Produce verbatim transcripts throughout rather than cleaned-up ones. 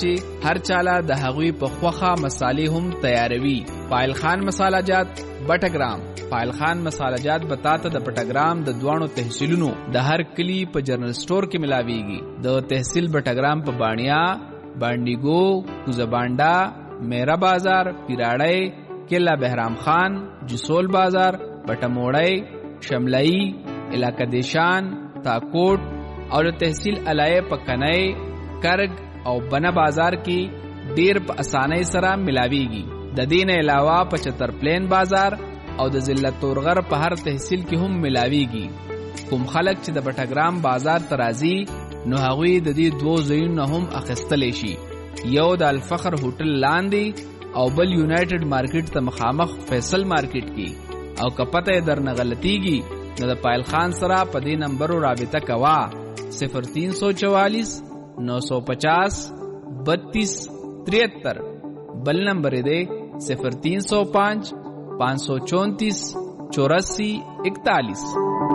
چې هر چاله د هغوی په خوخه مصالې هم تیاروي. پایل خان مساله جات بټګرام. پایل خان مساله جات بتاته د بټګرام د دوانو تحصیلونو د هر کلی په جنرال سٹور کې ملاويږي. د تحصیل بټګرام په بانیا، باندیګو، کوزبانډا، میرا بازار، پیراړی، کلا بهرام خان، جسول بازار، بټموړی، شملئی، علاقه دیشان، تاکوټ او د تحصیل علایه په کنای، کرگ او بنا بازار کې ډیر په اسانۍ سره ملاويږي. د دین علاوه په چترپلین بازار او د ضلع تورغر په هر تحصیل کې هم ملاويږي. کوم خلک چې د بټګرام بازار ترازی نو هغوی د دې دوه ځایونو هم اخیستلی شي. یو د الفخر هوټل لاندې او بل یونایټډ مارکیټ ته مخامخ فیصل مارکیټ کې. او کپته درنه غلطیږي نو د پایل خان سره په دې نمبرو رابطه کوا صفر تین سو چوالیس نو سو پچاس بتیس تریہتر. بل نمبر دے صفر تین سو پانچ پانچ سو چونتیس چوراسی اکتالیس.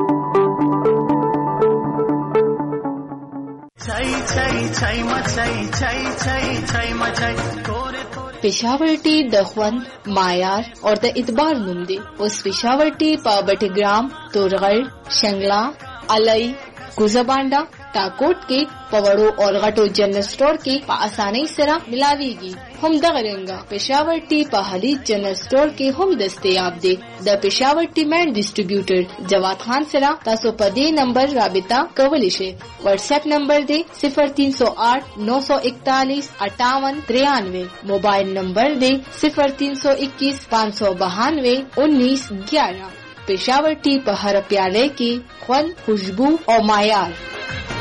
پېښور ټي د خوند، معیار او د اعتبار نوم دی. اوس پېښور ټي په بټګرام، تورغړ، شنګلا، علي، کوزبانډا، ټاکوټ کې په وړو او غټو جنرال سٹور کې په اسانۍ سره ملاويږي. هم دغه رنګه پېښور ټي په هلي جنرال سٹور کې هم دستیاب دی. د پېښور ټي مین ډیسټریبیوټر جواد خان سره تاسو په دې نمبر رابطه کولی شئ. واتس اپ نمبر دی صفر تین سو آٹھ نو سو اکتالیس اٹھاون ترانوے. موبائل نمبر دی صفر تین سو اکیس پانچ سو بہانوے انیس گیارہ. پېښور ټي په هر پیاله کې خوند، خوشبو او معیار.